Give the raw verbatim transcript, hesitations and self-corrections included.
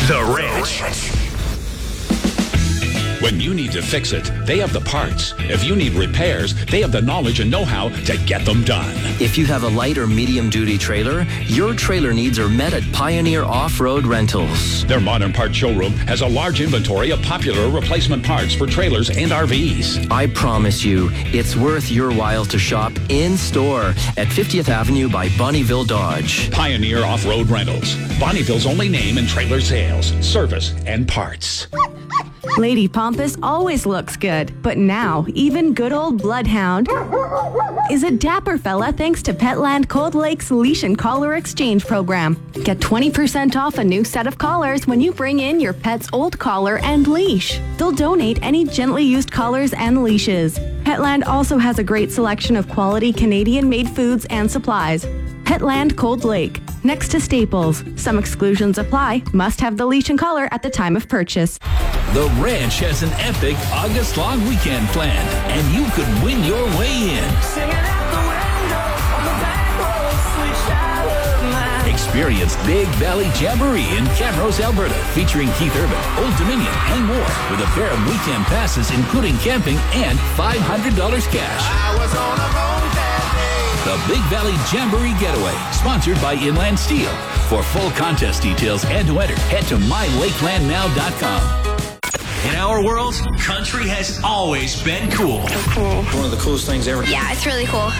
The Ranch. When you need to fix it, they have the parts. If you need repairs, they have the knowledge and know-how to get them done. If you have a light or medium-duty trailer, your trailer needs are met at Pioneer Off-Road Rentals. Their modern parts showroom has a large inventory of popular replacement parts for trailers and R Vs. I promise you, it's worth your while to shop in-store at fiftieth Avenue by Bonnyville Dodge. Pioneer Off-Road Rentals. Bonnyville's only name in trailer sales, service, and parts. Lady Pompous always looks good, but now even good old Bloodhound is a dapper fella thanks to Petland Cold Lake's Leash and Collar Exchange program. Get twenty percent off a new set of collars when you bring in your pet's old collar and leash. They'll donate any gently used collars and leashes. Petland also has a great selection of quality Canadian-made foods and supplies. Petland Cold Lake, next to Staples. Some exclusions apply. Must have the leash and collar at the time of purchase. The Ranch has an epic August-long weekend planned, and you could win your way in. Experience Big Valley Jamboree in Camrose, Alberta, featuring Keith Urban, Old Dominion, and more, with a pair of weekend passes including camping and five hundred dollars cash. I was on a road that day. The Big Valley Jamboree Getaway, sponsored by Inland Steel. For full contest details and to enter, head to my lakeland now dot com. In our world, country has always been cool. Cool. One of the coolest things ever. Yeah, it's really cool.